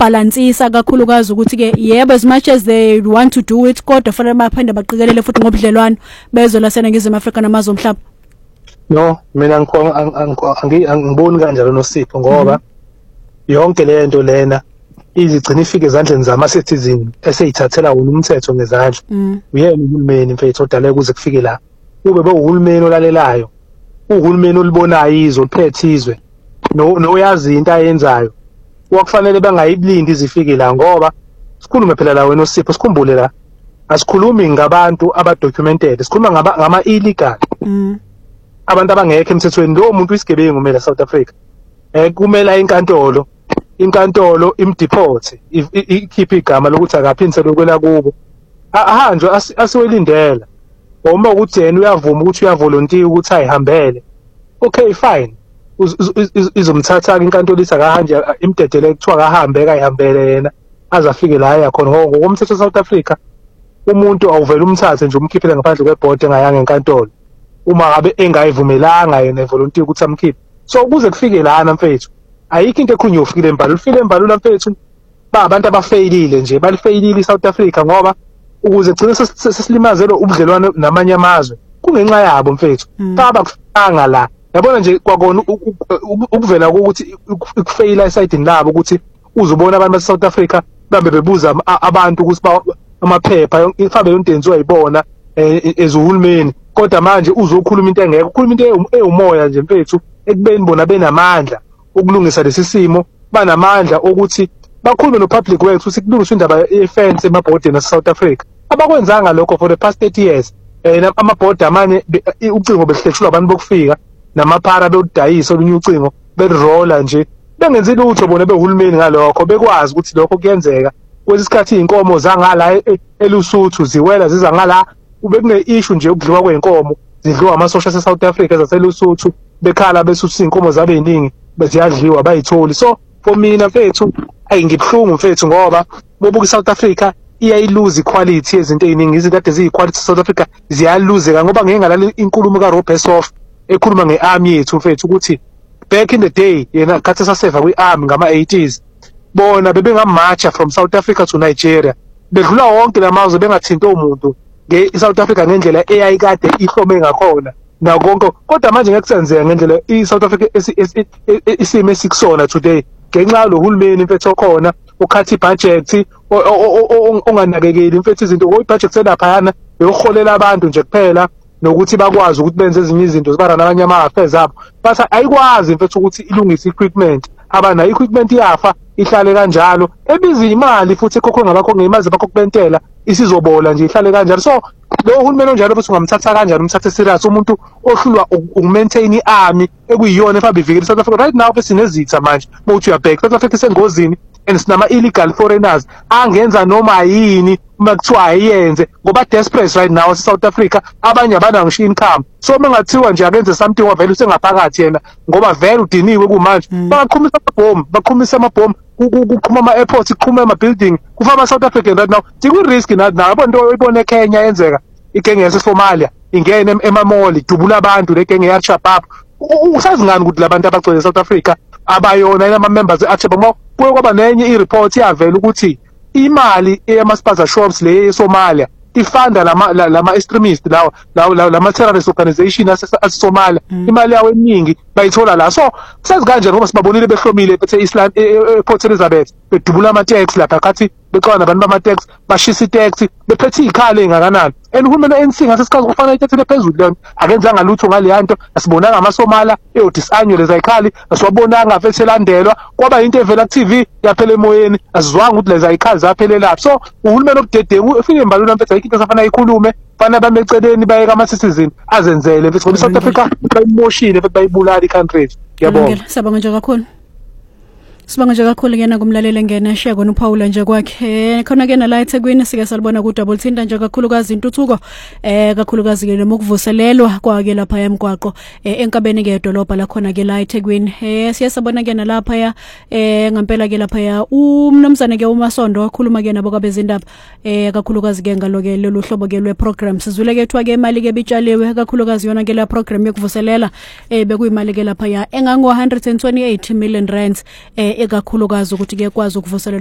ukubalansisa kakhulukazi ukuthi ke yebo as much as they want to do it kodwa fanele baphinde baqikelele futhi ngobudlelwano bezwe laseNingizimu Afrika namazwe omhlaba. No, mina angiboni kanjalo noSipho ngoba yonke lento lena izigcina ifike ezandleni zama-citizen eseyithathela wona umthetho ngezandla. Uyena uhulumeni mfethu odaleka kuze kufike la. Kube uhulumeni olalelayo. Uhulumeni olibonayo izwe oliphethe izwe. Noyazi into ayenzayo. Wakufanele bangayilindi izifike la ngoba sikhulume phela la wena uSipho sikhumbule la. Asikhulumi ngabantu abadocumented. Sikhuluma ngama-illegal. Abantu abangekho emthethweni lo muntu isigebengu kumele South Africa. Kumela inkantolo imdeport ikhiphe igama lokuthi akaphindisele ukwela kubo. Ahanjwe asiwelindela. Uma ukuthi yena uyavuma ukuthi uyavolunteer ukuthi ayihambele. Okay fine. Izomthatha inkantolo isakahanje imdedele kuthiwa akahambe ayihambele yena azafike la yakhona ngokomthetho South Africa. Umuntu awuvela umthathe nje umkhiphele ngaphandle kweboard engayanga enkantolo. Uma ngabe engayivumelanga yena evolunteer ukuthi amkhiphe. So kuze kufike lana mfethu ayikho into ekhunywa ufikile embalula ufile embalula mfethu abantu abafailile nje balifeyilile iSouth Africa ngoba ukuze gcina sesilimazelwe ubudlelwano namanye amazwe kungenxa yabo mfethu babakufanga la yabona nje kwakona ukuvela ukuthi ukufeyila esayidini labo ukuthi uzobona abantu baseSouth Africa bambe bebuza abantu ukuthi amaphepha ifabe yontenzi wayibona ezuhulumeni kodwa manje uzokhuluma into engeke ukhuluma into ewumoya nje mfethu ekubeni bona benamandla ukulungisa lesi simo banamandla ukuthi bakhulume nopublic wethu ukuthi kulungiswe indaba yefence emabhodini aseSouth Africa abakwenzanga lokho for the past 30 years amabhodi amanye ucingo behlethulwa abantu bokufika namaphara bewudayisa olunye ucingo berirola nje bengenzi lutho bona behulumeni ngalokho bekwazi ukuthi lokho kuyenzeka kwesikhathi inkomo zangala eLusuthu ziwela ziza ngala ubekune issue nje ukudliwa kwenkomo zidliwa amasosha aseSouth Africa zaseLusuthu bekhala besuthi inkomo zabe yiningi beziyadliwa bayitholi. So for mina mfethu ayingibhlungu mfethu ngoba bobuka iSouth Africa iyayiluze equality yezinto eziningi izinto kade ziyiquality South Africa ziyaluzeka ngoba ngeke ngalali inkulumo kaRobertsoff ekhuluma ngearmy yethu mfethu ukuthi back in the day yena khathi saseva kwiarmy ngama-80s bona bebengamarcha from South Africa to Nigeria bedlula wonke lamazwe bengathinto umuntu ngeSouth Africa ngendlela eyayikade ihlome ngakhona nakonke kodwa manje ngeke kusenzeka ngendlela iSouth Africa isimo esikusona today ngenxa lo hulumeni mfethu okhona ukhathi budget onganakekeli mfethu izinto oyibudget selapha yana beyoholela abantu nje kuphela nokuthi bakwazi ukuthi benze ezinye izinto zibara nabanye ama-affairs abo but ayikwazi mfethu ukuthi ilungise equipment abana equipment yafa ihlale kanjalo ebiza imali futhi ekhokhwe ngabakho ngeimazi bakho kubentela isizobola nje ihlale kanjalo. So lo hulumeni onjalo futhi ungamthatha kanjani umthathe serious umuntu ohlulwa ukumaintain iarmy ekuyiyona efabe ivikela South Africa right now besinezitha manje bokuthi uyabheka South Africa isengozini and sinama illegal foreigners angenza noma yini uma kuthiwa ayenze ngoba desperate right now South Africa abanye abana ngisho income. So mengathiwa nje akenze something wavela usengaphakathi yena ngoba vele udiniwe kumanje baqhumisa amabhomu kuqhuma ama-airports kuqhuma ama-building kufa ama-South African right now sikwi-risk nathi nawo yabo nto oyibone eKenya yenzeka igenge yaseSomalia ingene emamoli idubula abantu le genge ya-Al-Shabaab usazi ngani ukuthi labantu abagcwele eSouth Africa abayona ama-members e-Al-Shabaab kuye kwaba nenye i-report yavela ukuthi imali eyama-sponsor shops le eSomalia ifanda lama-extremist lama-terrorist organization aseSomalia imali yawo eningi bayithola la. So sazi kanjani ngoba sibabonile behlomile bethe Port Elizabeth bedubula ama-tax lapha khathi becwana nabantu bama-tax bashisa i-tax bephethe iy'khali ey'ngakanani and uhulumeni ANC ngasesikhathi kufanele ithathele phezulu leyo akenzanga lutho ngaleya nto asibonanga amaSomala eyodisanywe leza y'khali asiwabonanga afethe elandelwa kwaba into evela ku-TV yaphela emoyeni asizwanga ukuthi leza y'khali zaphelelaphi. So uhulumeni obudedengu ufike embalula mfethu ayikho into asafanele ayikhulume fana bame eceleni bayeka ama-citizen azenzele mfethu ngoba iSouth Africa bayimoshile futhi bayibulala i-country. Ngiyabonga. Siyabonga nje kakhulu. Sibanga nje kakhulu ngena kumlaleli ngena share kona uPaula nje kwakhe khona ke nala eThekwini sike salibona ku double thinta nje kakhulukazi intuthuko kakhulukazi ke nokuvuselelwa kwake lapha emgwaqo enkabeni ke edolobha la khona ke la eThekwini siyasabona ke nalapha ya ngempela ke lapha ya umnomzane ke uMasondo wakhuluma ke nabo kwabezindaba kakhulukazi ke ngaloke lolu hlobo ke lwe program sizule ke thwa ke imali ke bitshaliwe kakhulukazi yona ke la program yokuvuselela bekuyimali ke lapha ya engango 128 million rands ekakhulukazi ukuthi ke kwazi ukuvuselela